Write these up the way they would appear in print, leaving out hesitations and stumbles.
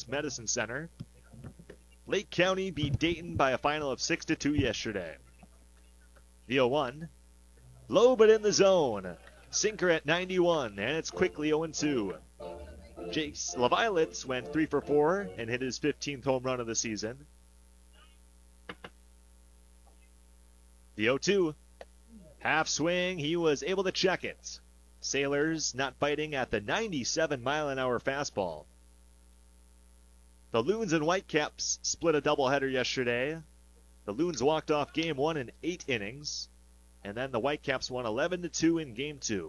Sports Medicine Center. Lake County beat Dayton by a final of 6-2 yesterday. The 0-1. Low but in the zone. Sinker at 91, and it's quickly 0-2. Jace LaViolette went 3 for 4 and hit his 15th home run of the season. The 0-2. Half swing, he was able to check it. Sailors not biting at the 97-mile-an-hour fastball. The Loons and Whitecaps split a doubleheader yesterday. The Loons walked off Game 1 in 8 innings, and then the Whitecaps won 11-2 in Game 2.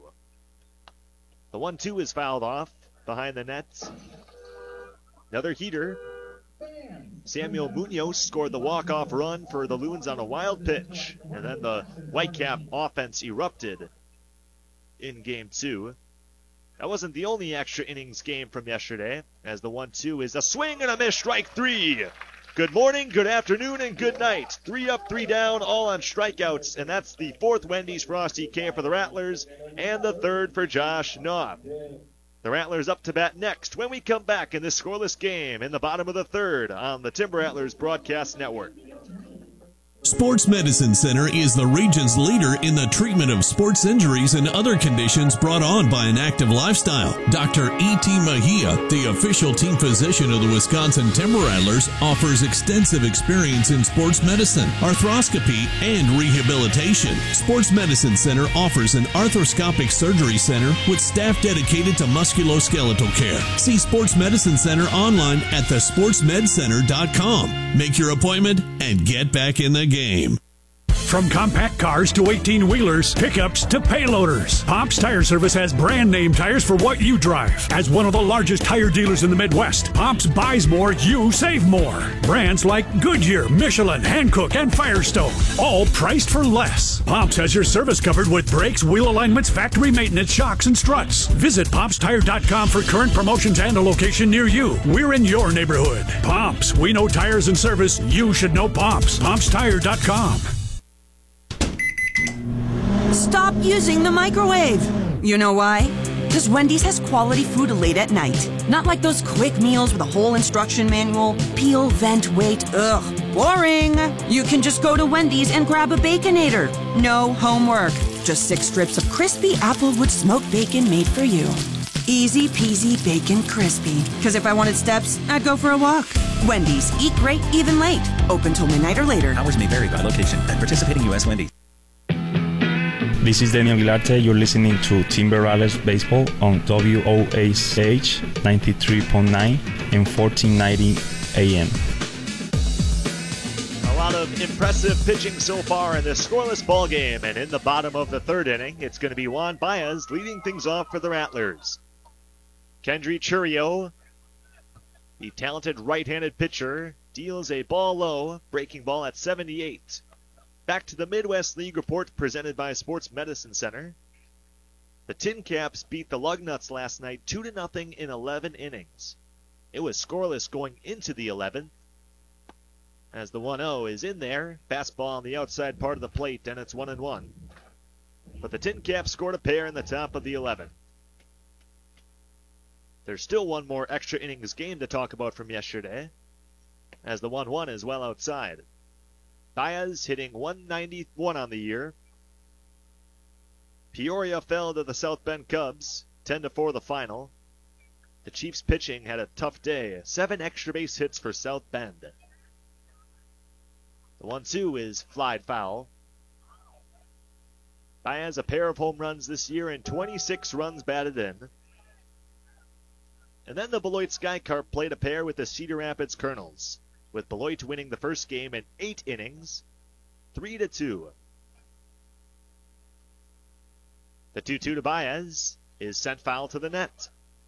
The 1-2 is fouled off behind the net. Another heater. Samuel Munoz scored the walk-off run for the Loons on a wild pitch, and then the Whitecap offense erupted in Game 2. That wasn't the only extra innings game from yesterday, as the 1-2 is a swing and a miss, strike 3. Good morning, good afternoon, and good night. 3 up, 3 down, all on strikeouts, and that's the 4th Wendy's Frosty K for the Rattlers, and the 3rd for Josh Knopf. The Rattlers up to bat next when we come back in this scoreless game in the bottom of the 3rd on the Timber Rattlers Broadcast Network. Sports Medicine Center is the region's leader in the treatment of sports injuries and other conditions brought on by an active lifestyle. Dr. E.T. Mejia, the official team physician of the Wisconsin Timber Rattlers, offers extensive experience in sports medicine, arthroscopy, and rehabilitation. Sports Medicine Center offers an arthroscopic surgery center with staff dedicated to musculoskeletal care. See Sports Medicine Center online at thesportsmedcenter.com. Make your appointment and get back in the game. From compact cars to 18-wheelers, pickups to payloaders, Pops Tire Service has brand name tires for what you drive. As one of the largest tire dealers in the Midwest, Pops buys more, you save more. Brands like Goodyear, Michelin, Hankook, and Firestone, all priced for less. Pops has your service covered with brakes, wheel alignments, factory maintenance, shocks, and struts. Visit PopsTire.com for current promotions and a location near you. We're in your neighborhood. Pops, we know tires and service. You should know Pops. PopsTire.com. Stop using the microwave. You know why? Because Wendy's has quality food late at night. Not like those quick meals with a whole instruction manual. Peel, vent, wait. Ugh, boring. You can just go to Wendy's and grab a Baconator. No homework. Just 6 strips of crispy Applewood smoked bacon made for you. Easy peasy bacon crispy. Because if I wanted steps, I'd go for a walk. Wendy's. Eat great, even late. Open till midnight or later. Hours may vary by location at participating U.S. Wendy's. This is Daniel Gilarte. You're listening to Timber Rattlers Baseball on WOAH 93.9 and 1490 AM. A lot of impressive pitching so far in this scoreless ball game, and in the bottom of the 3rd inning, it's going to be Juan Baez leading things off for the Rattlers. Kendry Churio, the talented right-handed pitcher, deals a ball low, breaking ball at 78. Back to the Midwest League report presented by Sports Medicine Center. The Tin Caps beat the Lugnuts last night 2-0 in 11 innings. It was scoreless going into the 11th. As the 1-0 is in there, fastball on the outside part of the plate, and it's 1-1. But the Tin Caps scored a pair in the top of the 11th. There's still one more extra innings game to talk about from yesterday, as the 1-1 is well outside. Baez hitting 191 on the year. Peoria fell to the South Bend Cubs, 10-4 the final. The Chiefs pitching had a tough day, 7 extra base hits for South Bend. The 1-2 is flied foul. Baez a pair of home runs this year and 26 runs batted in. And then the Beloit Skycarp played a pair with the Cedar Rapids Colonels, with Beloit winning the first game in 8 innings, 3-2. The 2-2 to Baez is sent foul to the net.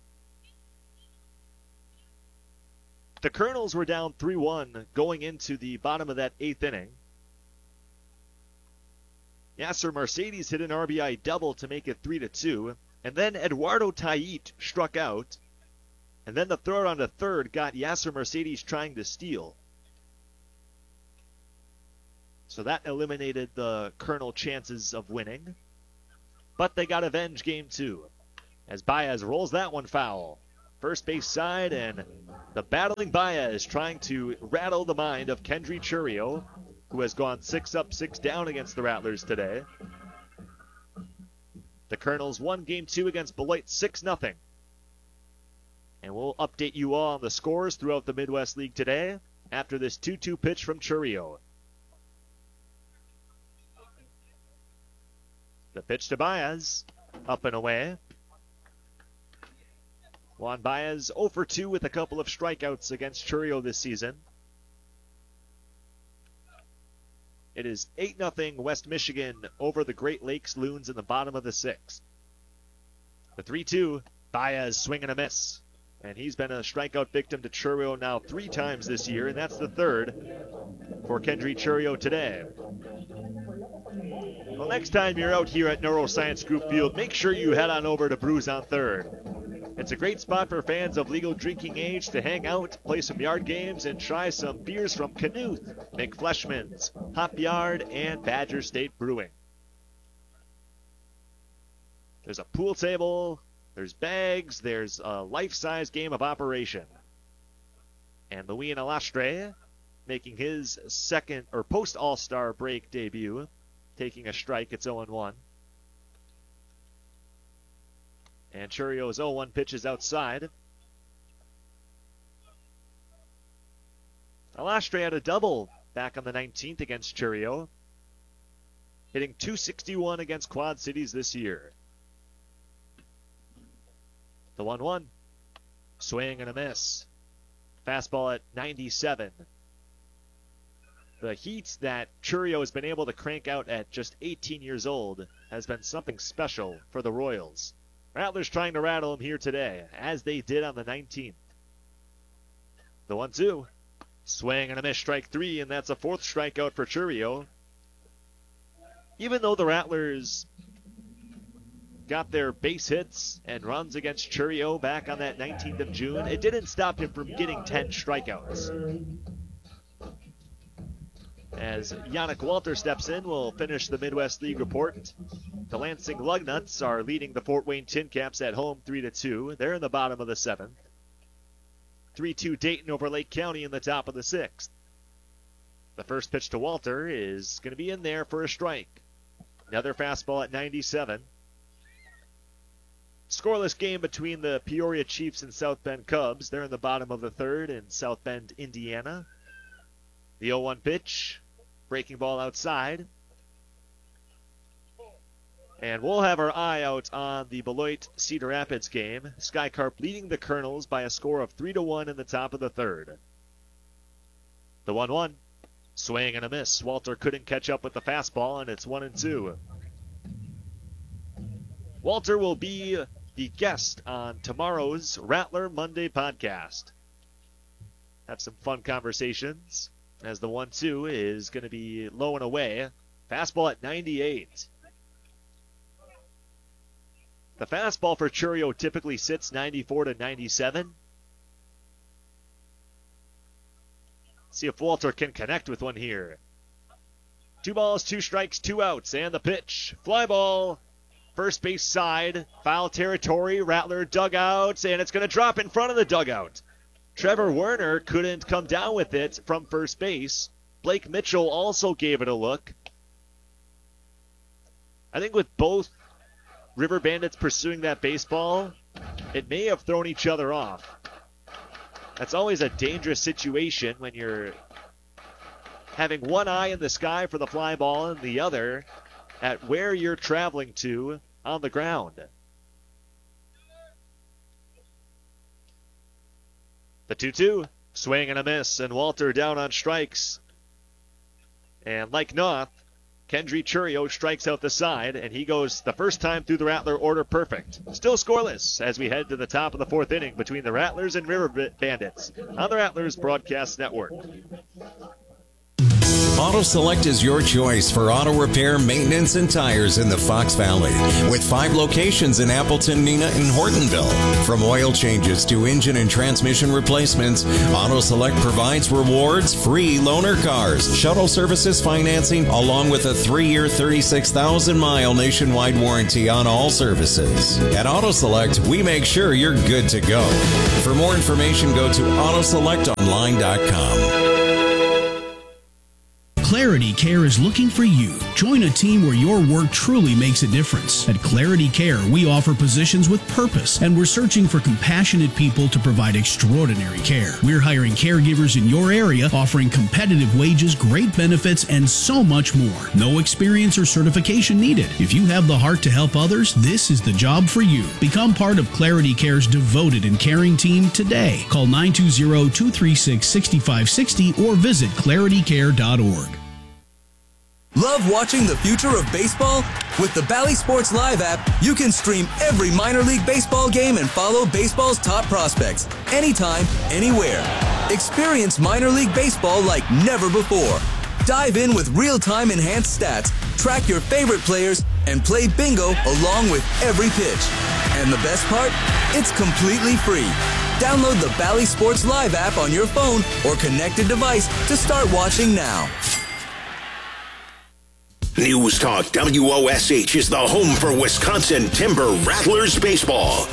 The Colonels were down 3-1 going into the bottom of that 8th inning. Yasser Mercedes hit an RBI double to make it 3-2, and then Eduardo Tait struck out. And then the throw on to third got Yasser Mercedes trying to steal. So that eliminated the Colonel chances of winning. But they got avenged game 2, as Baez rolls that one foul first base side, and the battling Baez trying to rattle the mind of Kendry Chourio, who has gone 6 up, 6 down against the Rattlers today. The Colonels won Game 2 against Beloit 6-0. And we'll update you all on the scores throughout the Midwest League today after this 2-2 pitch from Chourio. The pitch to Baez, up and away. Juan Baez 0 for 2 with a couple of strikeouts against Chourio this season. It is 8-0 West Michigan over the Great Lakes Loons in the bottom of the 6th. The 3-2, Baez swing and a miss. And he's been a strikeout victim to Chourio now 3 times this year, and that's the 3rd for Kendry Chourio today. Well, next time you're out here at Neuroscience Group Field, make sure you head on over to Brews on 3rd. It's a great spot for fans of legal drinking age to hang out, play some yard games, and try some beers from Knuth, McFleshman's, Hop Yard, and Badger State Brewing. There's a pool table, there's bags, there's a life-size game of operation. And Louis Alastre making his second or post-All-Star break debut, taking a strike. It's 0-1. And Chourio's 0-1 pitch is outside. Alastre had a double back on the 19th against Chourio, hitting .261 against Quad Cities this year. The 1-1. Swing and a miss. Fastball at 97. The heat that Chourio has been able to crank out at just 18 years old has been something special for the Royals. Rattlers trying to rattle him here today, as they did on the 19th. The 1-2. Swing and a miss, strike 3, and that's a 4th strikeout for Chourio. Even though the Rattlers got their base hits and runs against Chourio back on that 19th of June, it didn't stop him from getting 10 strikeouts. As Yannick Walter steps in, we'll finish the Midwest League report. The Lansing Lugnuts are leading the Fort Wayne Tin Caps at home 3-2. They're in the bottom of the 7th. 3-2 Dayton over Lake County in the top of the 6th. The first pitch to Walter is going to be in there for a strike. Another fastball at 97. Scoreless game between the Peoria Chiefs and South Bend Cubs. They're in the bottom of the 3rd in South Bend, Indiana. The 0-1 pitch. Breaking ball outside. And we'll have our eye out on the Beloit Cedar Rapids game. Sky Carp leading the Colonels by a score of 3-1 in the top of the 3rd. The 1-1. Swing and a miss. Walter couldn't catch up with the fastball, and it's 1-2. Walter will be the guest on tomorrow's Rattler Monday podcast. Have some fun conversations as the 1-2 is going to be low and away. Fastball at 98. The fastball for Chourio typically sits 94 to 97. See if Walter can connect with one here. 2 balls, 2 strikes, 2 outs, and the pitch. Fly ball. First base side, foul territory, Rattler dugout, and it's going to drop in front of the dugout. Trevor Werner couldn't come down with it from first base. Blake Mitchell also gave it a look. I think with both River Bandits pursuing that baseball, it may have thrown each other off. That's always a dangerous situation when you're having one eye in the sky for the fly ball and the other at where you're traveling to on the ground. The 2-2, swing and a miss, and Walter down on strikes. And like Noth, Kendry Chourio strikes out the side, and he goes the first time through the Rattler order perfect. Still scoreless as we head to the top of the 4th inning between the Rattlers and River Bandits on the Rattlers Broadcast Network. Auto Select is your choice for auto repair, maintenance, and tires in the Fox Valley. With 5 locations in Appleton, Neenah, and Hortonville. From oil changes to engine and transmission replacements, Auto Select provides rewards, free loaner cars, shuttle services financing, along with a 3-year, 36,000-mile nationwide warranty on all services. At Auto Select, we make sure you're good to go. For more information, go to autoselectonline.com. Clarity Care is looking for you. Join a team where your work truly makes a difference. At Clarity Care, we offer positions with purpose, and we're searching for compassionate people to provide extraordinary care. We're hiring caregivers in your area, offering competitive wages, great benefits, and so much more. No experience or certification needed. If you have the heart to help others, this is the job for you. Become part of Clarity Care's devoted and caring team today. Call 920-236-6560 or visit claritycare.org. Love watching the future of baseball? With the Bally Sports Live app, you can stream every minor league baseball game and follow baseball's top prospects anytime, anywhere. Experience minor league baseball like never before. Dive in with real-time enhanced stats, track your favorite players, and play bingo along with every pitch. And the best part? It's completely free. Download the Bally Sports Live app on your phone or connected device to start watching now. News Talk WOSH is the home for Wisconsin Timber Rattlers baseball.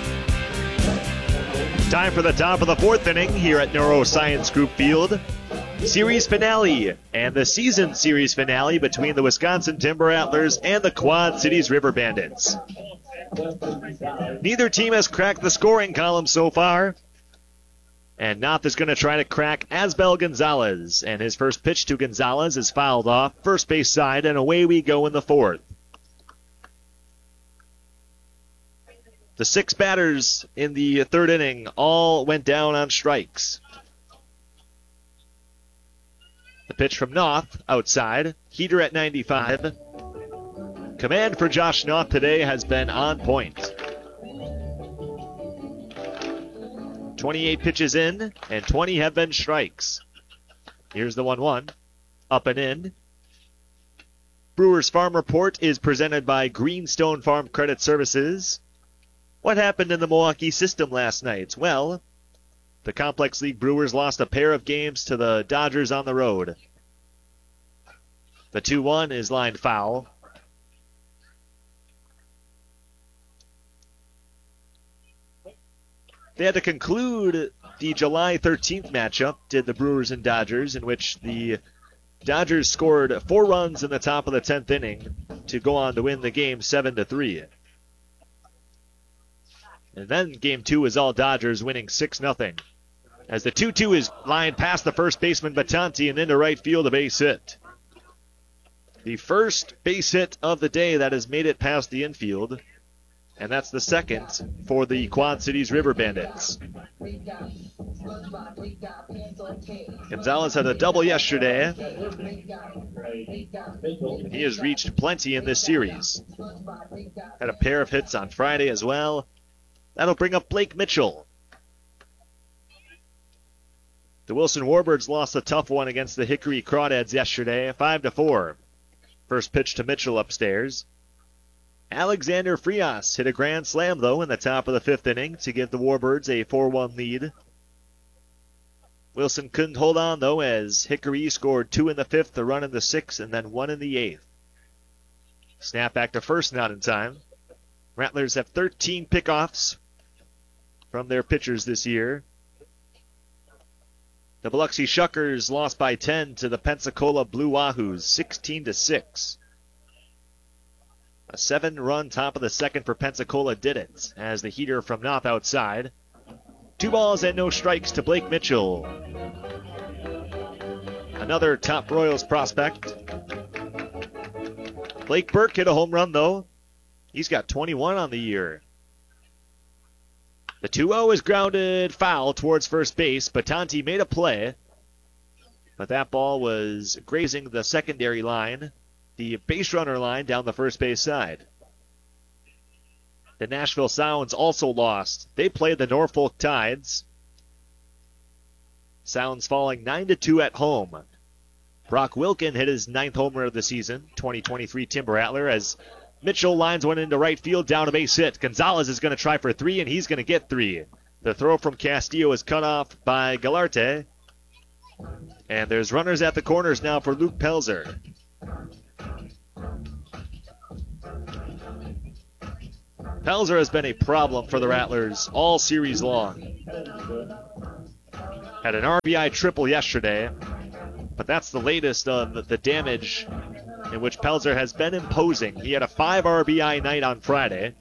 Time for the top of the 4th inning here at Neuroscience Group Field. Series finale and the season series finale between the Wisconsin Timber Rattlers and the Quad Cities River Bandits. Neither team has cracked the scoring column so far. And Knopf is going to try to crack Asbel Gonzalez. And his first pitch to Gonzalez is fouled off, first base side, and away we go in the 4th. The 6 batters in the 3rd inning all went down on strikes. The pitch from Knopf, outside. Heater at 95. Command for Josh Knopf today has been on point. 28 pitches in, and 20 have been strikes. Here's the 1-1. Up and in. Brewers Farm Report is presented by Greenstone Farm Credit Services. What happened in the Milwaukee system last night? Well, the Complex League Brewers lost a pair of games to the Dodgers on the road. The 2-1 is lined foul. They had to conclude the July 13th matchup, did the Brewers and Dodgers, in which the Dodgers scored 4 runs in the top of the 10th inning to go on to win the game 7-3. And then game 2 is all Dodgers, winning 6-0. As the 2-2 is lined past the first baseman Batanti and into right field, a base hit. The first base hit of the day that has made it past the infield. And that's the second for the Quad Cities River Bandits. Gonzalez had a double yesterday. He has reached plenty in this series. Had a pair of hits on Friday as well. That'll bring up Blake Mitchell. The Wilson Warbirds lost a tough one against the Hickory Crawdads yesterday, 5-4. First pitch to Mitchell upstairs. Alexander Frias hit a grand slam, though, in the top of the 5th inning to give the Warbirds a 4-1 lead. Wilson couldn't hold on, though, as Hickory scored 2 in the 5th, a run in the 6th, and then 1 in the 8th. Snap back to first, not in time. Rattlers have 13 pickoffs from their pitchers this year. The Biloxi Shuckers lost by 10 to the Pensacola Blue Wahoos, 16-6. A 7-run top of the 2nd for Pensacola did it, as the heater from Knopf outside. 2 balls and no strikes to Blake Mitchell. Another top Royals prospect. Blake Burke hit a home run, though. He's got 21 on the year. The 2-0 is grounded foul towards first base. Batanti made a play, but that ball was grazing the secondary line, the base runner line down the first base side. The Nashville Sounds also lost. They played the Norfolk Tides. Sounds falling 9-2 at home. Brock Wilken hit his 9th homer of the season, 2023 Timber Rattler, as Mitchell lines one into right field, down a base hit. Gonzalez is going to try for 3, and he's going to get 3. The throw from Castillo is cut off by Galarte. And there's runners at the corners now for Luke Pelzer. Pelzer has been a problem for the Rattlers all series long. Had an RBI triple yesterday, but that's the latest of the damage in which Pelzer has been imposing. He had a 5 RBI night on Friday.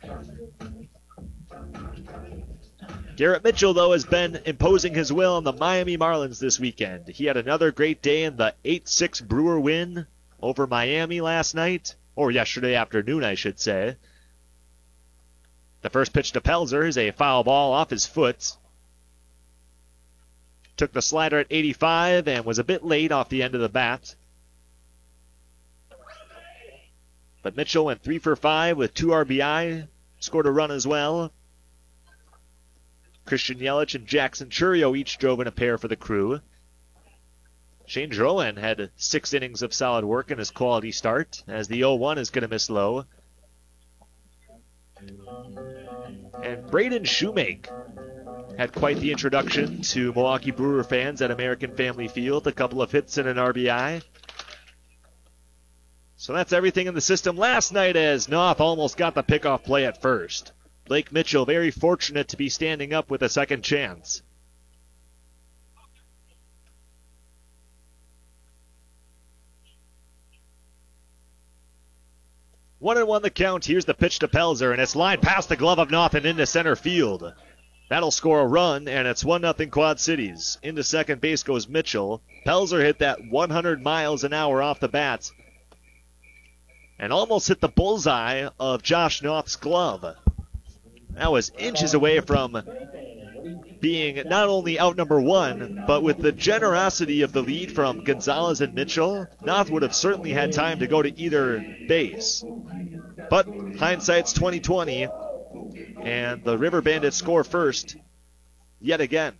Garrett Mitchell, though, has been imposing his will on the Miami Marlins this weekend. He had another great day in the 8-6 Brewer win over Miami last night, or yesterday afternoon, I should say. The first pitch to Pelzer is a foul ball off his foot. Took the slider at 85 and was a bit late off the end of the bat. But Mitchell went 3 for 5 with 2 RBI, scored a run as well. Christian Yelich and Jackson Churio each drove in a pair for the Crew. Shane Drowan had 6 innings of solid work in his quality start, as the 0-1 is going to miss low. And Braden Shoemake had quite the introduction to Milwaukee Brewer fans at American Family Field. A couple of hits and an RBI. So that's everything in the system last night, as Noth almost got the pickoff play at first. Blake Mitchell very fortunate to be standing up with a second chance. One and one the count. Here's the pitch to Pelzer, and it's lined past the glove of Noth and into center field. That'll score a run, and it's 1-0 Quad Cities. Into second base goes Mitchell. Pelzer hit that 100 miles an hour off the bat and almost hit the bullseye of Josh Noth's glove. That was inches away from being not only out number 1, but with the generosity of the lead from Gonzalez and Mitchell, Noth would have certainly had time to go to either base. But hindsight's 2020, and the River Bandits score first yet again.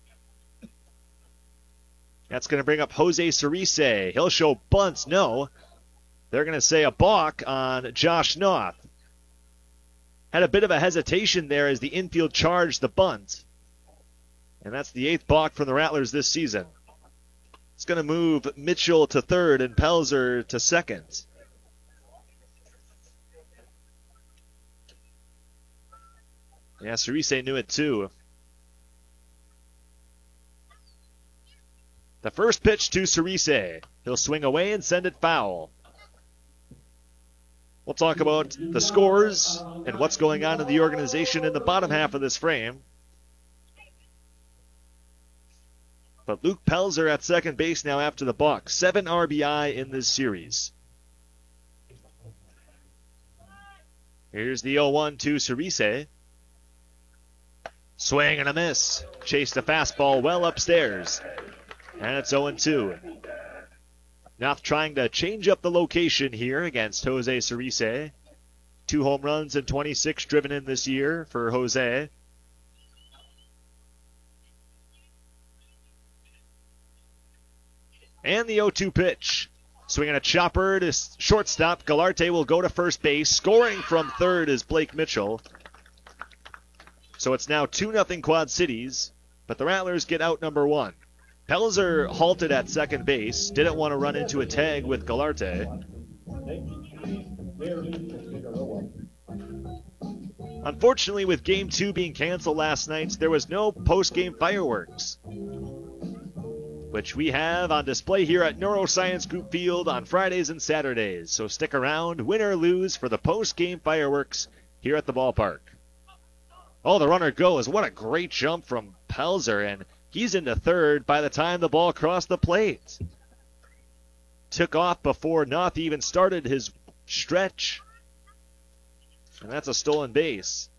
That's going to bring up Jose Cerise. He'll show bunts. No, they're going to say a balk on Josh Noth. Had a bit of a hesitation there as the infield charged the bunt. And that's the 8th balk from the Rattlers this season. It's going to move Mitchell to third and Pelzer to second. Yeah, Cerise knew it too. The first pitch to Cerise. He'll swing away and send it foul. We'll talk about the scores and what's going on in the organization in the bottom half of this frame. But Luke Pelzer at second base now after the balk. 7 RBI in this series. Here's the 0-1 to Cerise. Swing and a miss. Chased a fastball well upstairs. And it's 0-2. Noth trying to change up the location here against Jose Cerise. 2 home runs and 26 driven in this year for Jose. And the 0-2 pitch. Swinging a chopper to shortstop. Galarte will go to first base. Scoring from third is Blake Mitchell. So it's now 2-0 Quad Cities, but the Rattlers get out number 1. Pelzer halted at second base, didn't want to run into a tag with Galarte. Unfortunately, with Game 2 being canceled last night, there was no post-game fireworks, which we have on display here at Neuroscience Group Field on Fridays and Saturdays. So stick around, win or lose, for the post-game fireworks here at the ballpark. Oh, the runner goes. What a great jump from Pelzer, and he's into third by the time the ball crossed the plate. Took off before Noth even started his stretch. And that's a stolen base.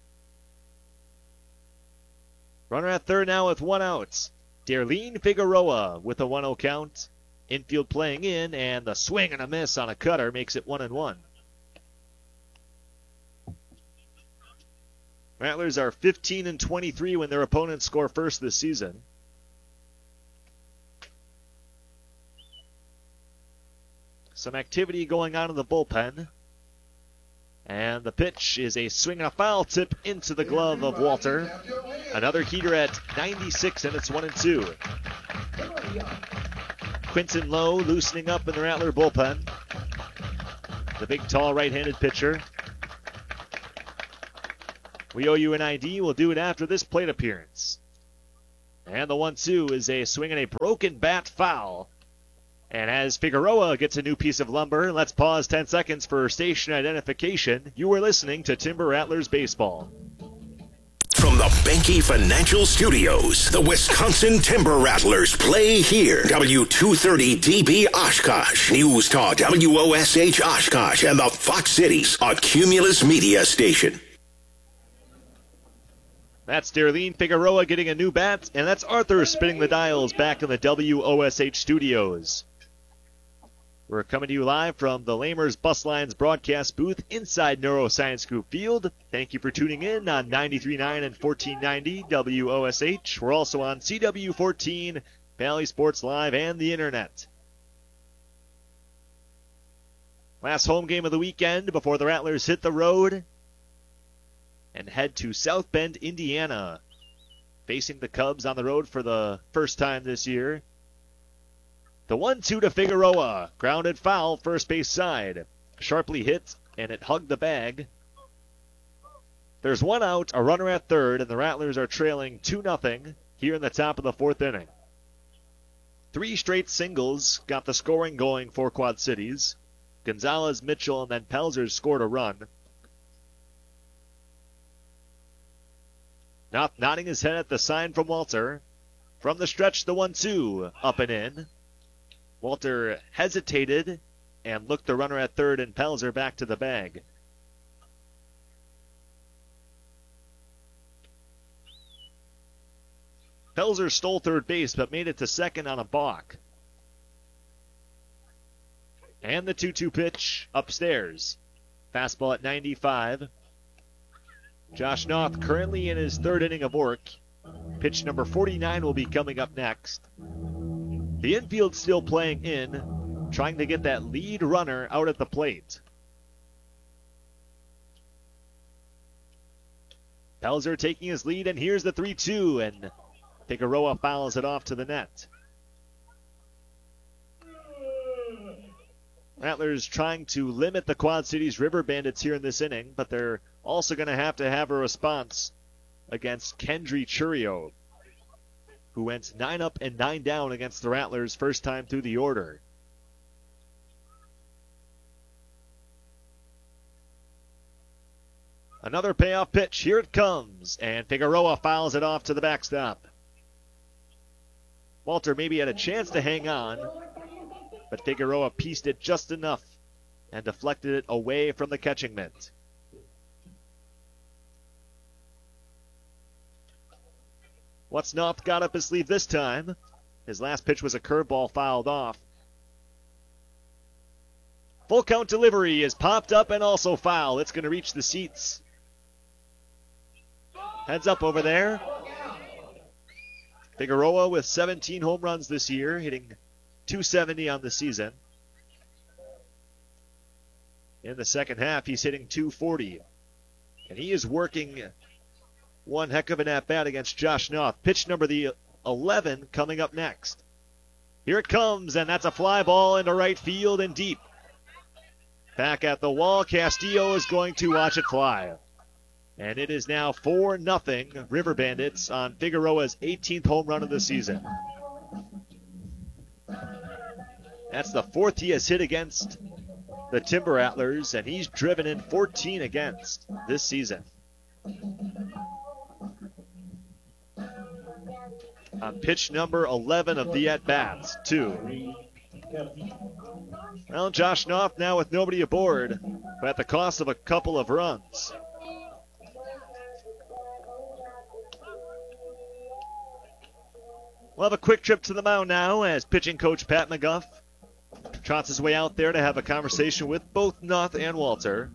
Runner at third now with 1 out. Darlene Figueroa with a 1-0 count. Infield playing in, and the swing and a miss on a cutter makes it 1-1. Rattlers are 15-23 when their opponents score first this season. Some activity going on in the bullpen. And the pitch is a swing and a foul tip into the glove of Walter. Another heater at 96, and it's 1-2. Quinton Lowe loosening up in the Rattler bullpen. The big, tall, right-handed pitcher. We owe you an ID. We'll do it after this plate appearance. And the 1-2 is a swing and a broken bat foul. And as Figueroa gets a new piece of lumber, let's pause 10 seconds for station identification. You are listening to Timber Rattlers Baseball. From the Banky Financial Studios, the Wisconsin Timber Rattlers play here. W230DB Oshkosh, News Talk WOSH Oshkosh, and the Fox Cities, a Cumulus Media station. That's Darlene Figueroa getting a new bat, and that's Arthur spinning the dials back in the WOSH studios. We're coming to you live from the Lamers Bus Lines broadcast booth inside Neuroscience Group Field. Thank you for tuning in on 93.9 and 1490 WOSH. We're also on CW14, Valley Sports Live, and the internet. Last home game of the weekend before the Rattlers hit the road and head to South Bend, Indiana, facing the Cubs on the road for the first time this year. The 1-2 to Figueroa. Grounded foul, first base side. Sharply hit, and it hugged the bag. There's one out, a runner at third, and the Rattlers are trailing 2-0 here in the top of the fourth inning. 3 straight singles got the scoring going for Quad Cities. Gonzalez, Mitchell, and then Pelzer scored a run. Nodding his head at the sign from Walter. From the stretch, the 1-2, up and in. Walter hesitated and looked the runner at third and Pelzer back to the bag. Pelzer stole third base but made it to second on a balk. And the 2-2 pitch upstairs. Fastball at 95. Josh Noth currently in his third inning of work. Pitch number 49 will be coming up next. The infield still playing in, trying to get that lead runner out at the plate. Pelzer taking his lead, and here's the 3-2, and Figueroa fouls it off to the net. Rattlers trying to limit the Quad Cities River Bandits here in this inning, but they're also going to have a response against Kendry Churio, who went 9 up and 9 down against the Rattlers first time through the order. Another payoff pitch. Here it comes, and Figueroa fouls it off to the backstop. Walter maybe had a chance to hang on, but Figueroa pieced it just enough and deflected it away from the catching mitt. What's Noth got up his sleeve this time? His last pitch was a curveball fouled off. Full count delivery is popped up and also foul. It's going to reach the seats. Heads up over there. Figueroa with 17 home runs this year, hitting .270 on the season. In the second half, he's hitting .240. And he is working one heck of an at-bat against Josh Noth. Pitch number 11 coming up next. Here it comes, and that's a fly ball into right field and deep. Back at the wall, Castillo is going to watch it fly. And it is now 4-0 River Bandits on Figueroa's 18th home run of the season. That's the 4th he has hit against the Timber Rattlers, and he's driven in 14 against this season. On pitch number 11 of the at-bats, 2. Well, Josh Noth now with nobody aboard, but at the cost of a couple of runs. We'll have a quick trip to the mound now as pitching coach Pat McGuff trots his way out there to have a conversation with both Noth and Walter.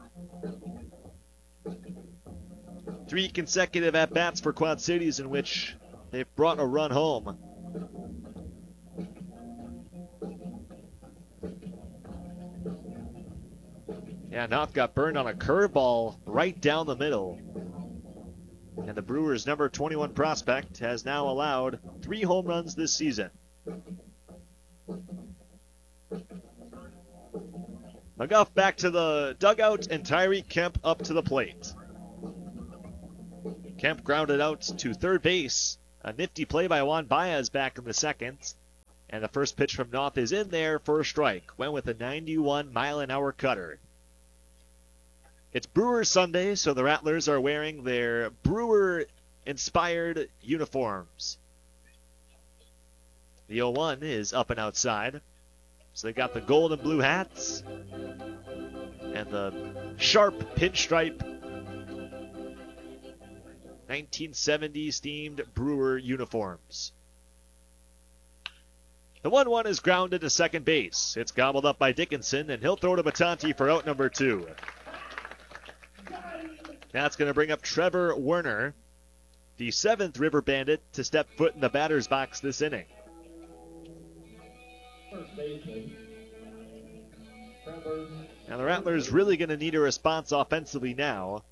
3 consecutive at-bats for Quad Cities in which they've brought a run home. Yeah, Knopf got burned on a curveball right down the middle. And the Brewers' number 21 prospect has now allowed 3 home runs this season. McGuff back to the dugout, and Tyreek Kemp up to the plate. Kemp grounded out to third base. A nifty play by Juan Baez back in the second. And the first pitch from Knopf is in there for a strike. Went with a 91-mile-an-hour cutter. It's Brewers Sunday, so the Rattlers are wearing their Brewer-inspired uniforms. The 0-1 is up and outside. So they got the gold and blue hats and the sharp pinstripe 1970s themed Brewer uniforms. The 1-1 is grounded to second base. It's gobbled up by Dickinson, and he'll throw to Batanti for out number 2. That's going to bring up Trevor Werner, the 7th River Bandit, to step foot in the batter's box this inning. Now the Rattlers really going to need a response offensively now.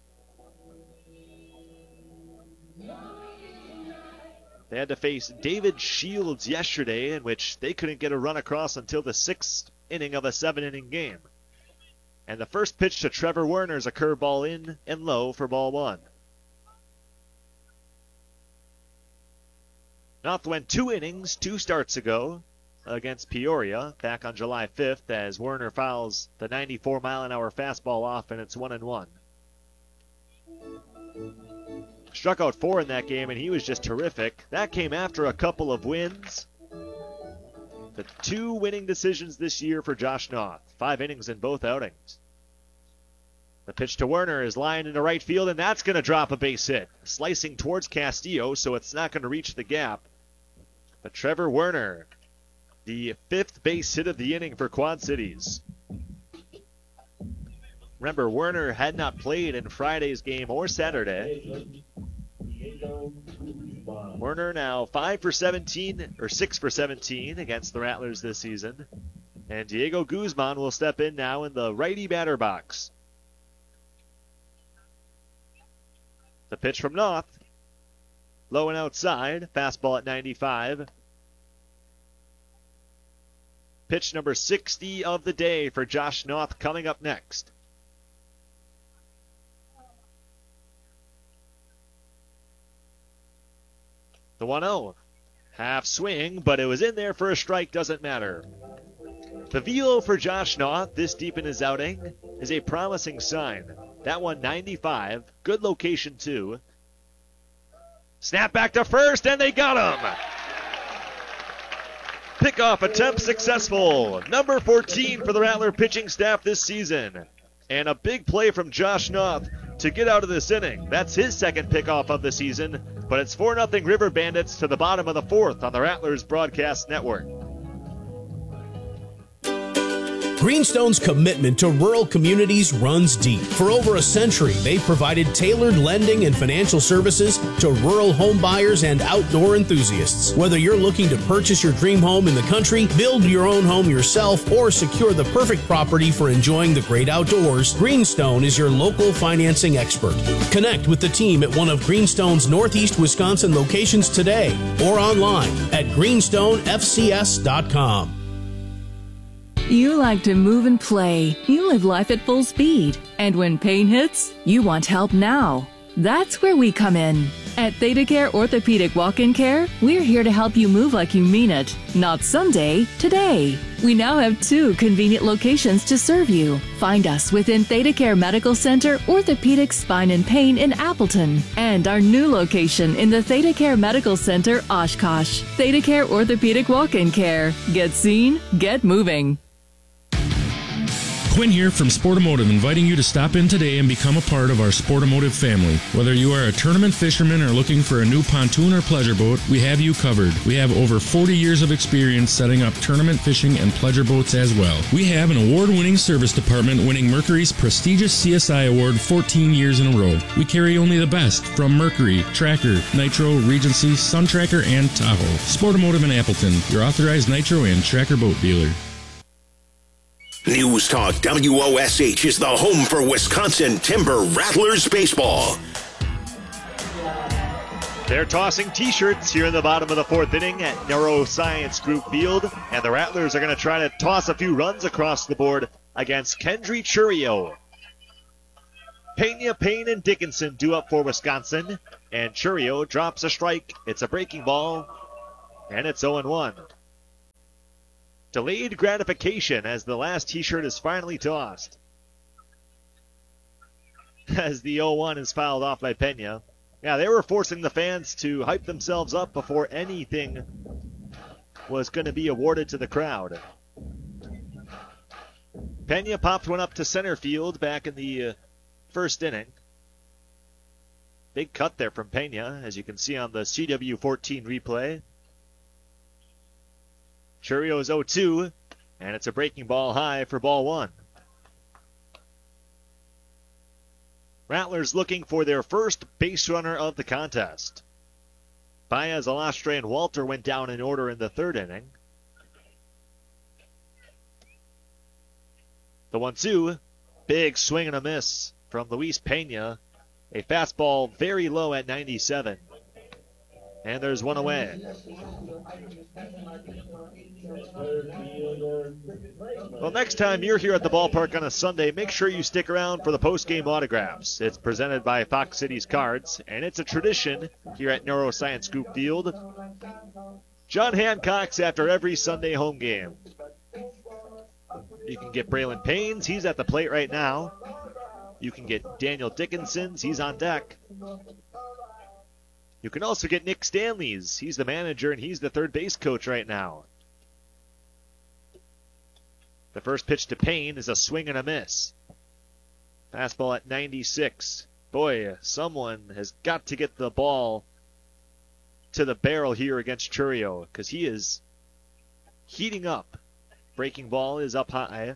They had to face David Shields yesterday, in which they couldn't get a run across until the 6th inning of a 7-inning game. And the first pitch to Trevor Werner is a curveball in and low for ball 1. Knopf went 2 innings 2 starts ago against Peoria back on July 5th as Werner fouls the 94-mile-an-hour fastball off, and it's 1-1. Struck out 4 in that game, and he was just terrific. That came after a couple of wins. The 2 winning decisions this year for Josh Knopf. 5 innings in both outings. The pitch to Werner is lined into right field, and that's going to drop a base hit. Slicing towards Castillo, so it's not going to reach the gap. But Trevor Werner, the 5th base hit of the inning for Quad Cities. Remember, Werner had not played in Friday's game or Saturday. Werner now 5 for 17, or 6 for 17 against the Rattlers this season. And Diego Guzman will step in now in the righty batter box. The pitch from Knopf. Low and outside. Fastball at 95. Pitch number 60 of the day for Josh Knopf coming up next. The 1-0. Half swing, but it was in there for a strike, doesn't matter. The velo for Josh Knopf this deep in his outing is a promising sign. That one 95. Good location too. Snap back to first, and they got him. Pickoff attempt successful. Number 14 for the Rattler pitching staff this season. And a big play from Josh Knopf to get out of this inning. That's his second pickoff of the season, but it's 4-0 River Bandits to the bottom of the 4th on the Rattlers Broadcast Network. Greenstone's commitment to rural communities runs deep. For over a century, they've provided tailored lending and financial services to rural home buyers and outdoor enthusiasts. Whether you're looking to purchase your dream home in the country, build your own home yourself, or secure the perfect property for enjoying the great outdoors, Greenstone is your local financing expert. Connect with the team at one of Greenstone's Northeast Wisconsin locations today or online at greenstonefcs.com. You like to move and play. You live life at full speed. And when pain hits, you want help now. That's where we come in. At ThedaCare Orthopedic Walk-In Care, we're here to help you move like you mean it. Not someday, today. We now have 2 convenient locations to serve you. Find us within ThedaCare Medical Center, Orthopedic Spine and Pain in Appleton, and our new location in the ThedaCare Medical Center, Oshkosh. ThedaCare Orthopedic Walk-In Care. Get seen, get moving. Quinn here from Sportomotive, inviting you to stop in today and become a part of our Sportomotive family. Whether you are a tournament fisherman or looking for a new pontoon or pleasure boat, we have you covered. We have over 40 years of experience setting up tournament fishing and pleasure boats as well. We have an award-winning service department winning Mercury's prestigious CSI Award 14 years in a row. We carry only the best from Mercury, Tracker, Nitro, Regency, Sun Tracker, and Tahoe. Sportomotive in Appleton, your authorized Nitro and Tracker boat dealer. News Talk WOSH is the home for Wisconsin Timber Rattlers baseball. They're tossing T-shirts here in the bottom of the fourth inning at Neuroscience Group Field, and the Rattlers are going to try to toss a few runs across the board against Kendry Churio. Pena, Payne, and Dickinson due up for Wisconsin, and Churio drops a strike. It's a breaking ball, and it's 0-1. Delayed gratification as the last T-shirt is finally tossed. As the 0-1 is fouled off by Pena. Yeah, they were forcing the fans to hype themselves up before anything was going to be awarded to the crowd. Pena popped one up to center field back in the first inning. Big cut there from Pena, as you can see on the CW14 replay. Churio's 0-2, and it's a breaking ball high for ball one. Rattlers looking for their first base runner of the contest. Baez, Alastre, and Walter went down in order in the third inning. The 1-2, big swing and a miss from Luis Pena. A fastball very low at 97. And there's one away. Well, next time you're here at the ballpark on a Sunday, make sure you stick around for the post-game autographs. It's presented by Fox Cities Cards, and it's a tradition here at Neuroscience Group Field. John Hancock's after every Sunday home game. You can get Braylon Payne's. He's at the plate right now. You can get Daniel Dickinson's. He's on deck. You can also get Nick Stanley's. He's the manager, and he's the third base coach right now. The first pitch to Payne is a swing and a miss. Fastball at 96. Boy, someone has got to get the ball to the barrel here against Churio, because he is heating up. Breaking ball is up high.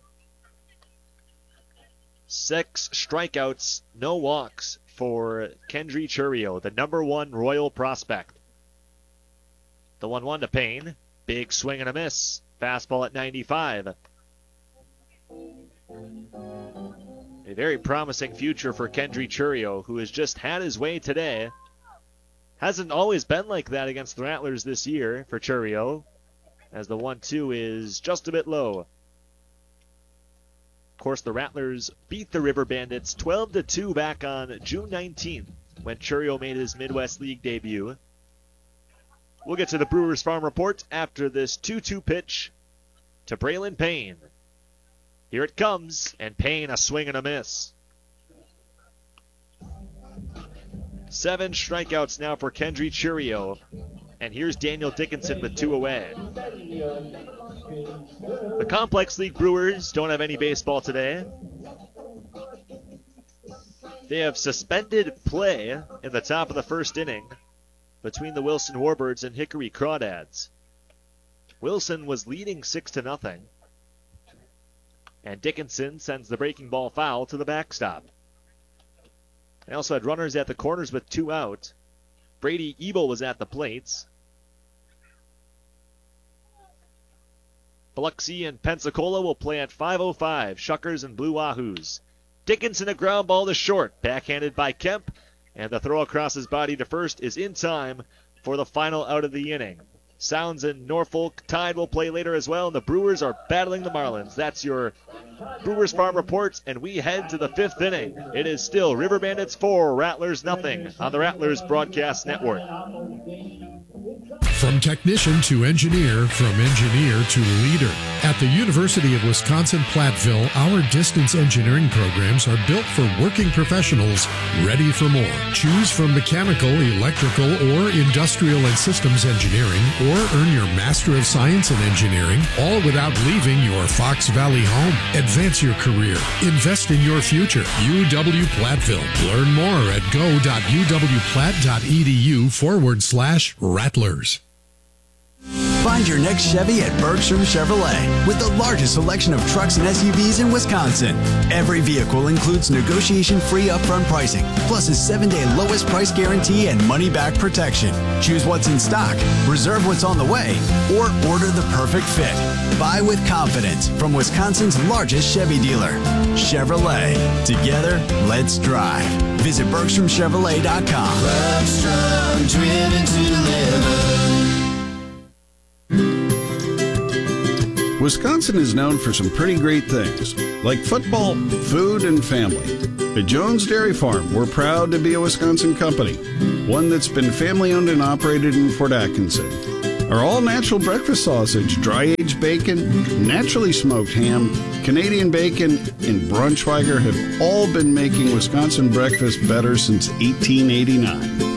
6 strikeouts, no walks for Kendry Churio, the number 1 Royal prospect. The 1-1 to Payne. Big swing and a miss. Fastball at 95. A very promising future for Kendry Churio, who has just had his way today. Hasn't always been like that against the Rattlers this year for Churio, as the 1-2 is just a bit low. Of course, the Rattlers beat the River Bandits 12-2 back on June 19th when Churio made his Midwest League debut. We'll get to the Brewers Farm Report after this 2-2 pitch to Braylon Payne. Here it comes, and Payne a swing and a miss. 7 strikeouts now for Kendry Churio. And here's Daniel Dickinson with 2 away. The Complex League Brewers don't have any baseball today. They have suspended play in the top of the first inning between the Wilson Warbirds and Hickory Crawdads. Wilson was leading 6-0. And Dickinson sends the breaking ball foul to the backstop. They also had runners at the corners with 2 out. Brady Ebel was at the plates. Biloxi and Pensacola will play at 5:05. Shuckers and Blue Wahoos. Dickinson a ground ball to short, backhanded by Kemp, and the throw across his body to first is in time for the final out of the inning. Sounds in Norfolk. Tide will play later as well, and the Brewers are battling the Marlins. That's your Brewers Farm Reports, and we head to the 5th inning. It is still River Bandits 4, Rattlers nothing on the Rattlers Broadcast Network. From technician to engineer, from engineer to leader. At the University of Wisconsin-Platteville, our distance engineering programs are built for working professionals ready for more. Choose from mechanical, electrical, or industrial and systems engineering, or earn your Master of Science in Engineering, all without leaving your Fox Valley home. Advance your career. Invest in your future. UW-Platteville. Learn more at go.uwplatt.edu/Rattlers. Find your next Chevy at Bergstrom Chevrolet with the largest selection of trucks and SUVs in Wisconsin. Every vehicle includes negotiation-free upfront pricing, plus a 7-day lowest price guarantee and money-back protection. Choose what's in stock, reserve what's on the way, or order the perfect fit. Buy with confidence from Wisconsin's largest Chevy dealer, Chevrolet. Together, let's drive. Visit BergstromChevrolet.com. Bergstrom, driven to deliver. Wisconsin is known for some pretty great things, like football, food, and family. At Jones Dairy Farm, we're proud to be a Wisconsin company, one that's been family-owned and operated in Fort Atkinson. Our all-natural breakfast sausage, dry-aged bacon, naturally smoked ham, Canadian bacon, and Braunschweiger have all been making Wisconsin breakfast better since 1889.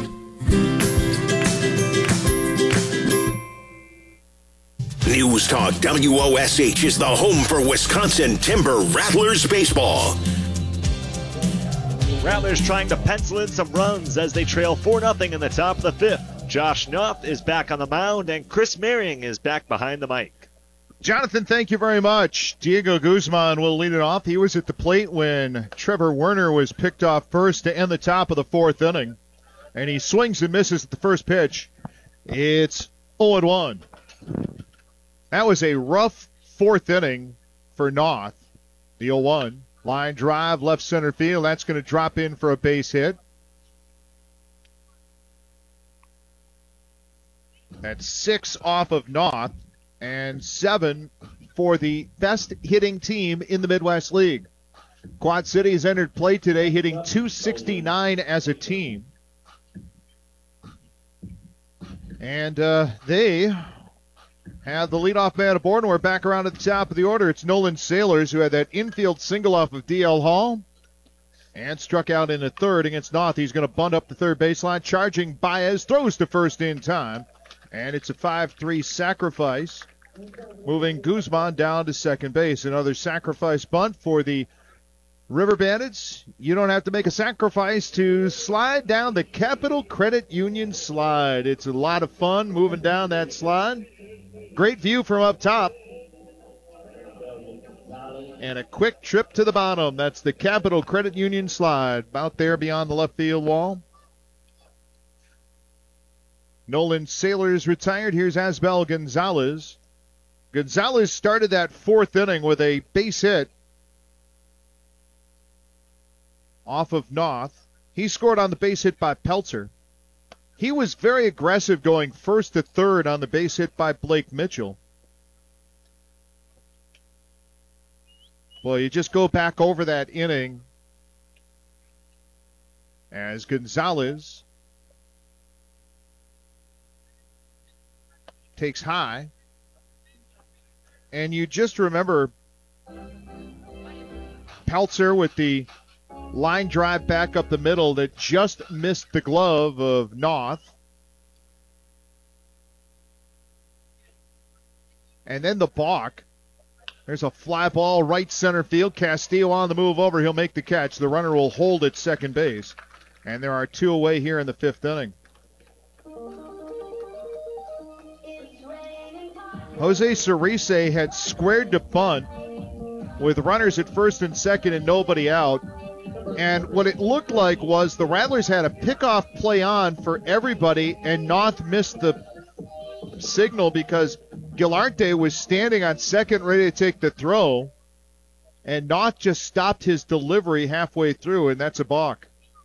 News Talk WOSH is the home for Wisconsin Timber Rattlers baseball. Rattlers trying to pencil in some runs as they trail 4-0 in the top of the fifth. Josh Knopf is back on the mound, and Chris Merring is back behind the mic. Jonathan, thank you very much. Diego Guzman will lead it off. He was at the plate when Trevor Werner was picked off first to end the top of the fourth inning. And he swings and misses at the first pitch. It's 0-1. That was a rough fourth inning for North. The 0-1. Line drive, left center field. That's going to drop in for a base hit. That's 6 off of North and 7 for the best hitting team in the Midwest League. Quad City has entered play today hitting .269 as a team. And they have the leadoff man aboard, and we're back around at the top of the order. It's Nolan Sailors, who had that infield single off of D.L. Hall and struck out in the third against North. He's going to bunt up the third baseline. Charging Baez, throws to first in time. And it's a 5-3 sacrifice, moving Guzman down to second base. Another sacrifice bunt for the River Bandits. You don't have to make a sacrifice to slide down the Capital Credit Union slide. It's a lot of fun moving down that slide. Great view from up top. And a quick trip to the bottom. That's the Capital Credit Union slide, out there beyond the left field wall. Nolan Sailors retired. Here's Asbel Gonzalez. Gonzalez started that fourth inning with a base hit off of North. He scored on the base hit by Peltzer. He was very aggressive going first to third on the base hit by Blake Mitchell. Well, you just go back over that inning as Gonzalez takes high. And you just remember Peltzer with the line drive back up the middle that just missed the glove of North. And then the balk. There's a fly ball right center field. Castillo on the move over. He'll make the catch. The runner will hold at second base. And there are 2 away here in the fifth inning. Jose Cerise had squared to bunt with runners at first and second and nobody out. And what it looked like was the Rattlers had a pickoff play on for everybody, and North missed the signal because Gilarte was standing on second ready to take the throw, and North just stopped his delivery halfway through, and that's a balk.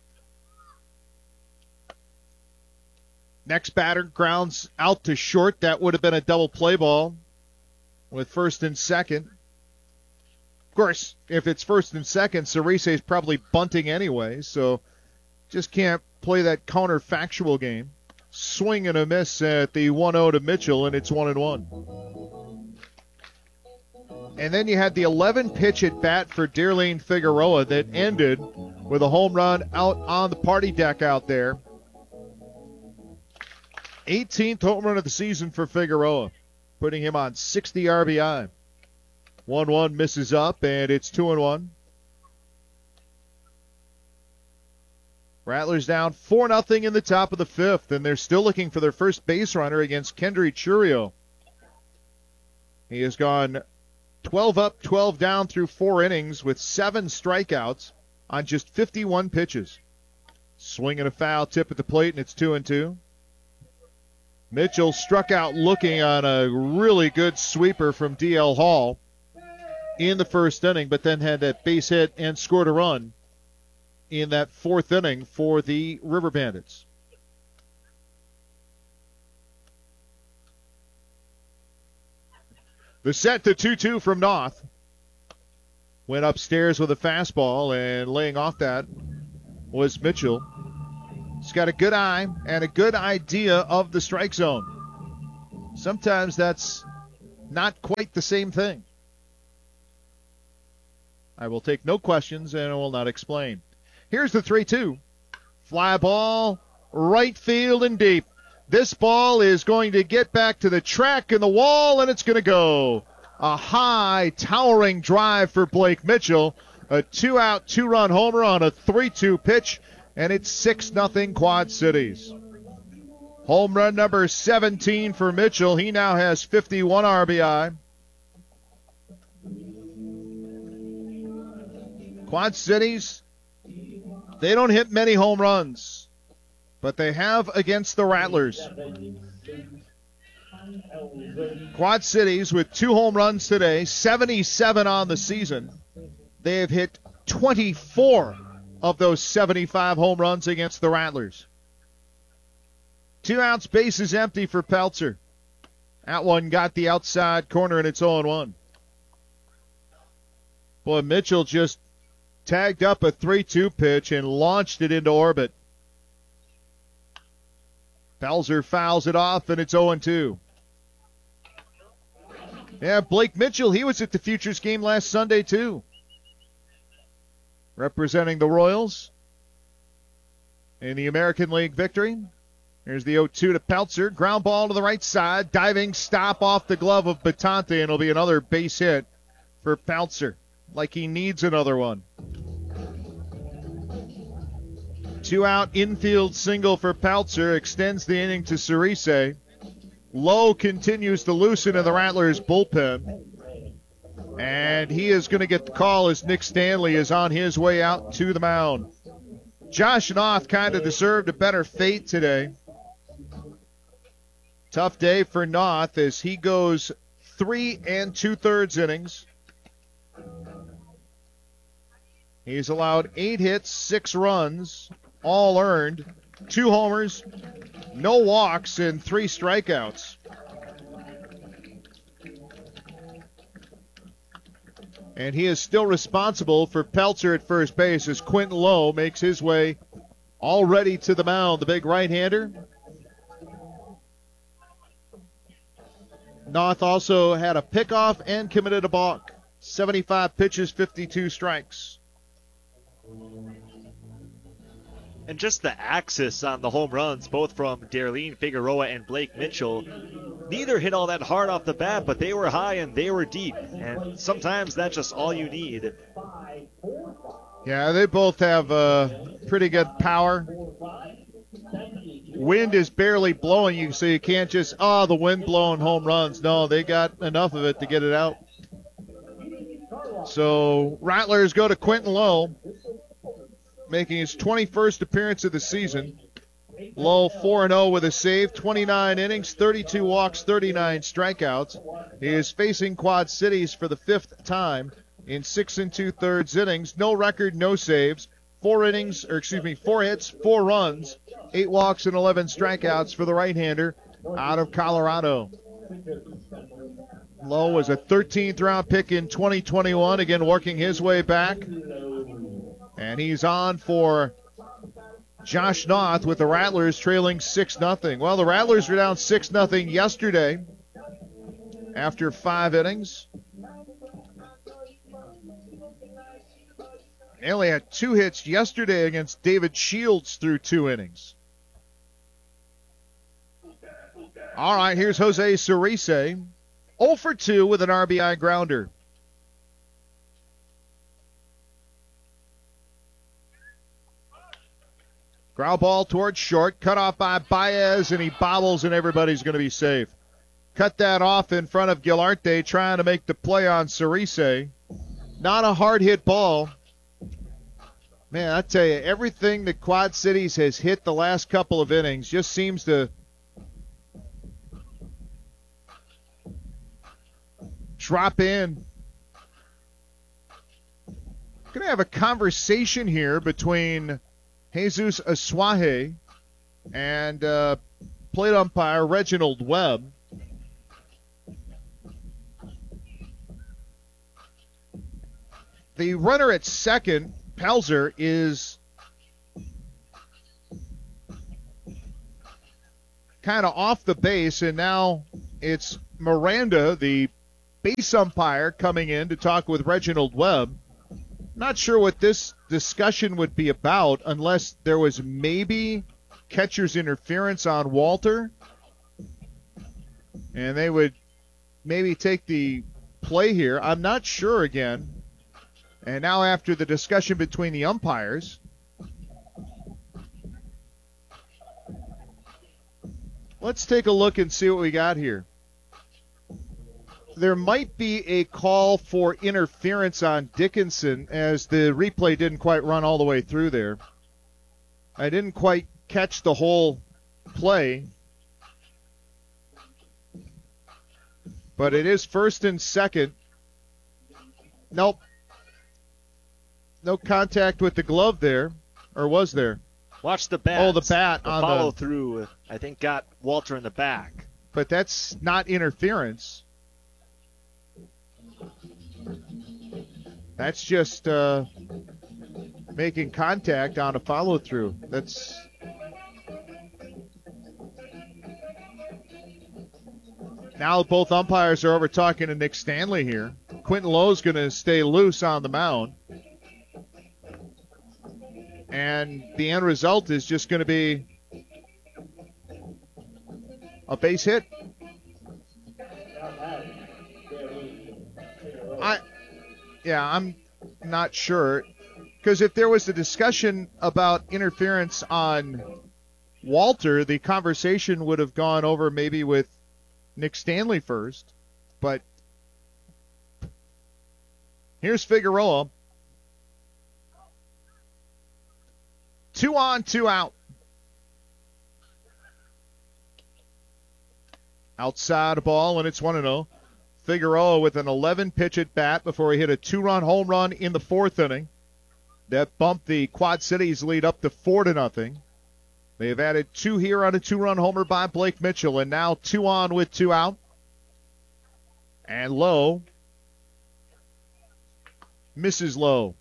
Next batter grounds out to short. That would have been a double play ball with first and second. Of course, if it's first and second, Cerise is probably bunting anyway, so just can't play that counterfactual game. Swing and a miss at the 1-0 to Mitchell, and it's 1-1. And then you had the 11-pitch at bat for Darlene Figueroa that ended with a home run out on the party deck out there. 18th home run of the season for Figueroa, putting him on 60 RBI. 1-1 misses up, and it's 2-1. Rattlers down 4-0 in the top of the fifth, and they're still looking for their first base runner against Kendry Churio. He has gone 12 up, 12 down through 4 innings with 7 strikeouts on just 51 pitches. Swing and a foul tip at the plate, and it's 2-2. Mitchell struck out looking on a really good sweeper from D.L. Hall in the first inning, but then had that base hit and scored a run in that 4th inning for the River Bandits. The set to 2-2 from North. Went upstairs with a fastball, and laying off that was Mitchell. He's got a good eye and a good idea of the strike zone. Sometimes that's not quite the same thing. I will take no questions, and I will not explain. Here's the 3-2. Fly ball, right field and deep. This ball is going to get back to the track and the wall, and it's going to go. A high, towering drive for Blake Mitchell. A 2-out, 2-run homer on a 3-2 pitch, and it's 6-0 Quad Cities. Home run number 17 for Mitchell. He now has 51 RBI. Quad Cities, they don't hit many home runs, but they have against the Rattlers. Quad Cities with 2 home runs today, 77 on the season. They have hit 24 of those 75 home runs against the Rattlers. 2 outs, bases empty for Peltzer. That one got the outside corner, and it's 0-1. Boy, Mitchell just tagged up a 3-2 pitch and launched it into orbit. Peltzer fouls it off, and it's 0-2. Yeah, Blake Mitchell, he was at the Futures game last Sunday, too. Representing the Royals in the American League victory. Here's the 0-2 to Peltzer. Ground ball to the right side. Diving stop off the glove of Batante, and it'll be another base hit for Peltzer. Like he needs another one. 2-out infield single for Peltzer. Extends the inning to Cerise. Lowe continues to loosen in the Rattlers bullpen. And he is going to get the call as Nick Stanley is on his way out to the mound. Josh Noth kind of deserved a better fate today. Tough day for Noth as he goes 3 2/3 innings. He's allowed 8 hits, 6 runs, all earned, 2 homers, no walks, and 3 strikeouts. And he is still responsible for Peltzer at first base as Quentin Lowe makes his way already to the mound, the big right-hander. Noth also had a pickoff and committed a balk. 75 pitches, 52 strikes. And just the axis on the home runs, both from Darlene Figueroa and Blake Mitchell. Neither hit all that hard off the bat, but they were high and they were deep. And sometimes that's just all you need. Yeah, they both have pretty good power. Wind is barely blowing you, so you can't just, the wind blowing home runs. No, they got enough of it to get it out. So Rattlers go to Quentin Lowe, making his 21st appearance of the season. Lowe 4-0 with a save, 29 innings, 32 walks, 39 strikeouts. He is facing Quad Cities for the 5th time in 6 2/3 innings. No record, no saves. 4 hits, 4 runs, 8 walks, and 11 strikeouts for the right-hander out of Colorado. Lowe was a 13th round pick in 2021, again working his way back. And he's on for Josh Noth with the Rattlers trailing 6-0. Well, the Rattlers were down 6-0 yesterday after 5 innings. They only had 2 hits yesterday against David Shields through 2 innings. All right, here's Jose Cerise. 0 for 2 with an RBI grounder. Ground ball towards short, cut off by Baez, and he bobbles, and everybody's going to be safe. Cut that off in front of Gilarte, trying to make the play on Cerise. Not a hard hit ball. Man, I tell you, everything that Quad Cities has hit the last couple of innings just seems to drop in. Going to have a conversation here between Jesus Asuaje and plate umpire Reginald Webb. The runner at second, Pelzer, is kind of off the base, and now it's Miranda, the base umpire, coming in to talk with Reginald Webb. Not sure what this discussion would be about unless there was maybe catcher's interference on Walter, and they would maybe take the play here. I'm not sure again. And now after the discussion between the umpires, let's take a look and see what we got here. There might be a call for interference on Dickinson, as the replay didn't quite run all the way through there. I didn't quite catch the whole play. But it is first and second. Nope. No contact with the glove there, or was there? Watch the bat. Oh, the bat the on follow through, I think, got Walter in the back. But that's not interference. That's just making contact on a follow through. That's now both umpires are over talking to Nick Stanley here. Quentin Lowe's going to stay loose on the mound. And the end result is just going to be a base hit. I'm not sure. Because if there was a discussion about interference on Walter, the conversation would have gone over maybe with Nick Stanley first. But here's Figueroa. 2 on, 2 out. Outside ball, and it's 1-0. Figueroa with an 11-pitch at bat before he hit a 2-run home run in the 4th inning. That bumped the Quad Cities lead up to 4-0. They have added 2 here on a 2-run homer by Blake Mitchell, and now 2 on with 2 out. And Lowe misses low.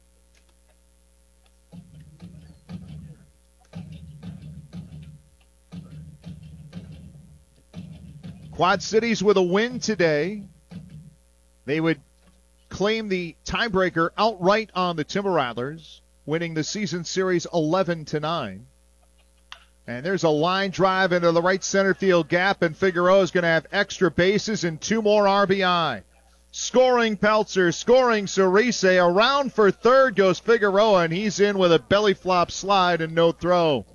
Quad Cities with a win today. They would claim the tiebreaker outright on the Timber Rattlers, winning the season series 11-9. And there's a line drive into the right center field gap, and Figueroa is going to have extra bases and 2 more RBI. Scoring Pelzer, scoring Cerise. Around for third goes Figueroa, and he's in with a belly flop slide and no throw.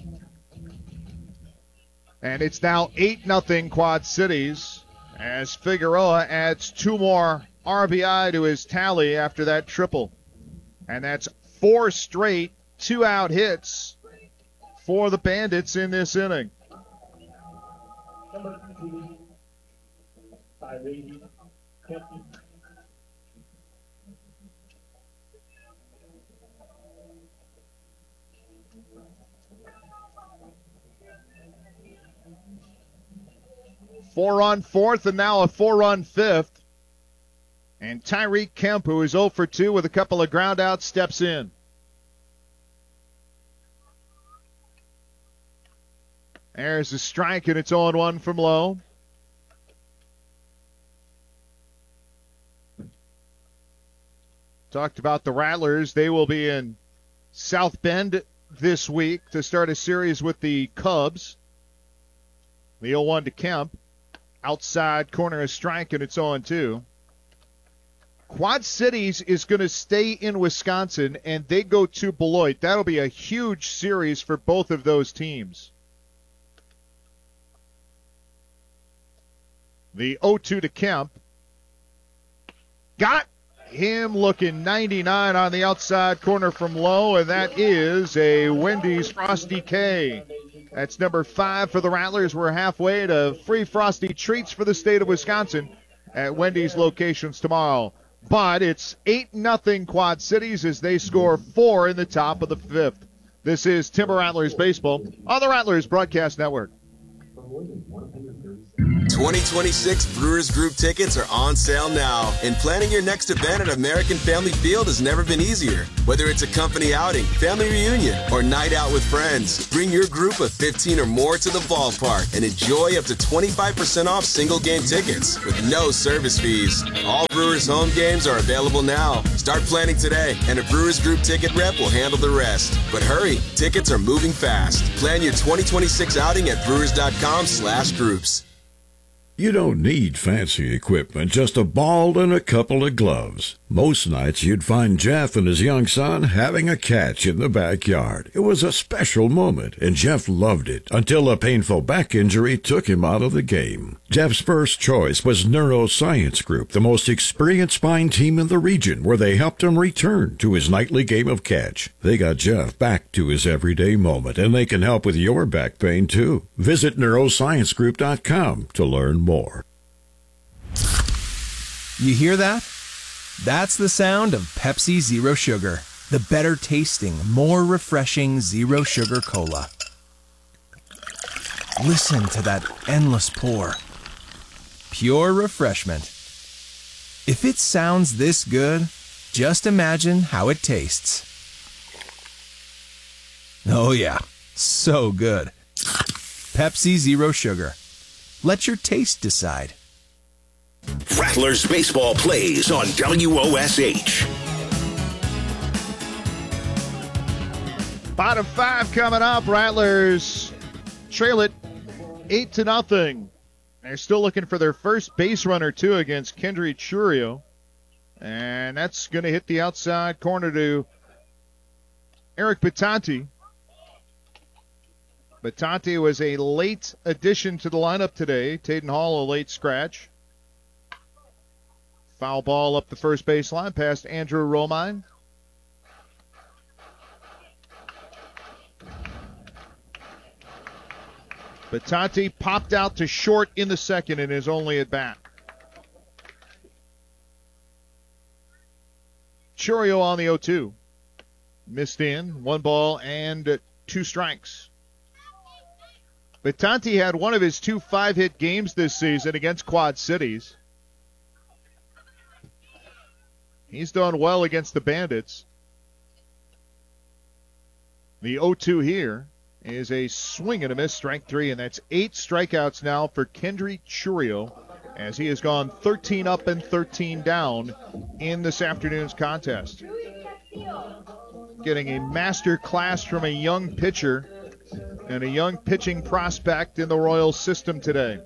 And it's now 8-0 Quad Cities as Figueroa adds 2 more RBI to his tally after that triple. And that's 4 straight 2-out hits for the Bandits in this inning. Number 2, Tyree Kempton. Four-run 4th and now a 4-run 5th. And Tyreek Kemp, who is 0 for 2 with a couple of ground outs, steps in. There's a strike, and it's 0-1 from Lowe. Talked about the Rattlers. They will be in South Bend this week to start a series with the Cubs. The 0-1 to Kemp. Outside corner, a strike, and it's 0-2. Quad Cities is going to stay in Wisconsin, and they go to Beloit. That'll be a huge series for both of those teams. The 0-2 to Kemp. Got him looking 99 on the outside corner from low, and that is a Wendy's Frosty K. That's number 5 for the Rattlers. We're halfway to free Frosty treats for the state of Wisconsin at Wendy's locations tomorrow. But it's 8-0 Quad Cities as they score 4 in the top of the 5th. This is Timber Rattlers baseball on the Rattlers Broadcast Network. 2026 Brewers Group tickets are on sale now, and planning your next event at American Family Field has never been easier. Whether it's a company outing, family reunion, or night out with friends, bring your group of 15 or more to the ballpark and enjoy up to 25% off single game tickets with no service fees. All Brewers home games are available now. Start planning today, and a Brewers Group ticket rep will handle the rest. But hurry, tickets are moving fast. Plan your 2026 outing at brewers.com/groups. You don't need fancy equipment, just a ball and a couple of gloves. Most nights you'd find Jeff and his young son having a catch in the backyard. It was a special moment, and Jeff loved it until a painful back injury took him out of the game. Jeff's first choice was Neuroscience Group, the most experienced spine team in the region, where they helped him return to his nightly game of catch. They got Jeff back to his everyday moment, and they can help with your back pain, too. Visit neurosciencegroup.com to learn more. You hear that? That's the sound of Pepsi Zero Sugar, the better tasting, more refreshing Zero Sugar Cola. Listen to that endless pour. Pure refreshment. If it sounds this good, just imagine how it tastes. Oh yeah, so good. Pepsi Zero Sugar. Let your taste decide. Rattlers baseball plays on WOSH. Bottom 5 coming up. Rattlers trail it 8-0. They're still looking for their first base runner, too, against Kendry Churio. And that's going to hit the outside corner to Eric Batanti. Batanti was a late addition to the lineup today. Taden Hall, a late scratch. Foul ball up the first baseline past Andrew Romine. Batanti popped out to short in the second in his only at bat. Churio on the 0-2. Missed in. 1 ball and 2 strikes. Batanti had one of his 2 5-hit games this season against Quad Cities. He's done well against the Bandits. The 0-2 here is a swing and a miss, strike 3, and that's 8 strikeouts now for Kendry Churio as he has gone 13 up and 13 down in this afternoon's contest. Getting a master class from a young pitcher and a young pitching prospect in the Royals system today.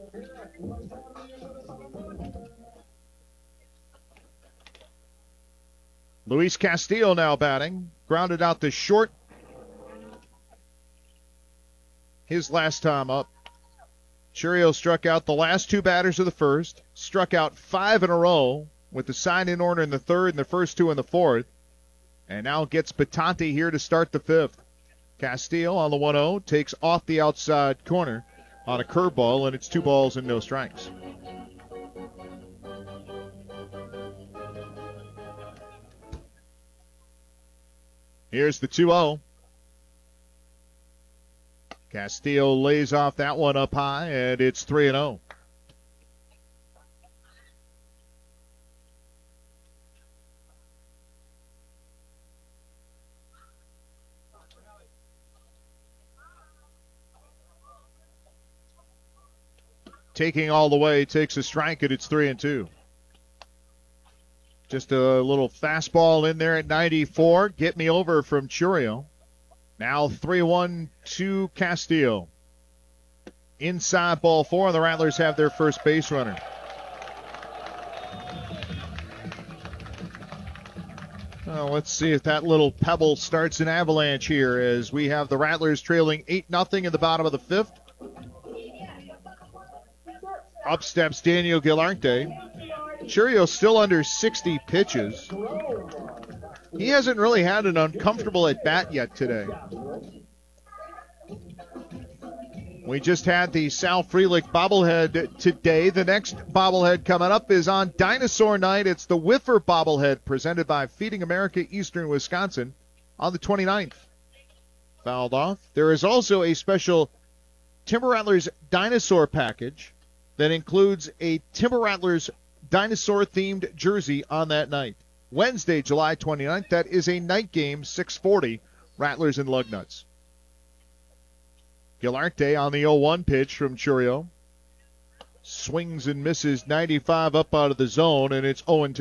Luis Castillo now batting. Grounded out to short. His last time up. Churio struck out the last 2 batters of the first. Struck out 5 in a row with the sign-in order in the third and the first 2 in the fourth. And now gets Batanti here to start the 5th. Castillo on the 1-0 takes off the outside corner on a curveball, and it's 2 balls and no strikes. Here's the 2-0. Castillo lays off that one up high, and it's 3-0. Taking all the way, takes a strike, and it's 3-2. Just a little fastball in there at 94. Get me over from Churio. Now 3-1 to Castillo. Inside ball 4, and the Rattlers have their first base runner. Well, let's see if that little pebble starts an avalanche here as we have the Rattlers trailing 8-0 in the bottom of the fifth. Up steps Daniel Gilarte. Churio still under 60 pitches. He hasn't really had an uncomfortable at-bat yet today. We just had the Sal Frelick bobblehead today. The next bobblehead coming up is on Dinosaur Night. It's the Whiffer bobblehead presented by Feeding America Eastern Wisconsin on the 29th. Fouled off. There is also a special Timber Rattlers dinosaur package that includes a Timber Rattlers dinosaur-themed jersey on that night. Wednesday, July 29th. That is a night game, 6:40, Rattlers and Lugnuts. Gilarte on the 0-1 pitch from Churio. Swings and misses 95 up out of the zone, and it's 0-2.